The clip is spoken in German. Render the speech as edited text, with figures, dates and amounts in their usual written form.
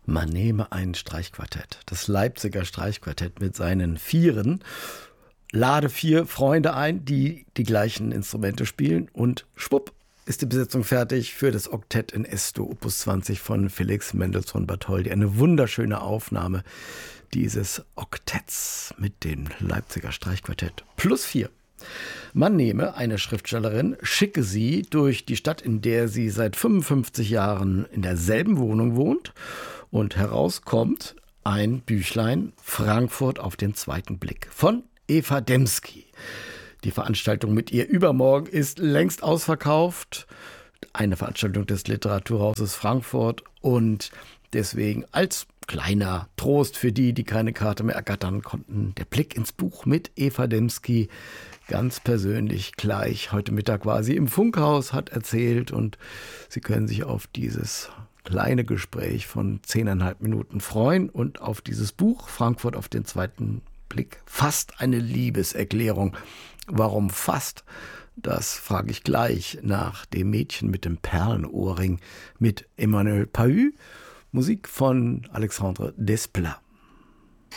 Man nehme ein Streichquartett, das Leipziger Streichquartett mit seinen Vieren, lade 4 Freunde ein, die die gleichen Instrumente spielen und schwupp ist die Besetzung fertig für das Oktett in Es-Dur Opus 20 von Felix Mendelssohn Bartholdy. Eine wunderschöne Aufnahme dieses Oktetts mit dem Leipziger Streichquartett plus 4. Man nehme eine Schriftstellerin, schicke sie durch die Stadt, in der sie seit 55 Jahren in derselben Wohnung wohnt und herauskommt ein Büchlein Frankfurt auf den zweiten Blick von Eva Demski. Die Veranstaltung mit ihr übermorgen ist längst ausverkauft. Eine Veranstaltung des Literaturhauses Frankfurt und deswegen als kleiner Trost für die, die keine Karte mehr ergattern konnten, der Blick ins Buch mit Eva Demski. Ganz persönlich gleich heute Mittag war sie im Funkhaus, hat erzählt und Sie können sich auf dieses kleine Gespräch von 10,5 Minuten freuen und auf dieses Buch Frankfurt auf den zweiten Blick. Fast eine Liebeserklärung. Warum fast? Das frage ich gleich nach dem Mädchen mit dem Perlenohrring mit Emmanuel Pahud. Musik von Alexandre Desplat.